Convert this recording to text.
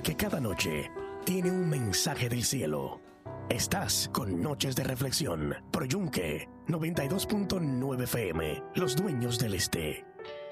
que cada noche tiene un mensaje del cielo. Estás con Noches de Reflexión por Yunque 92.9 FM, los dueños del este.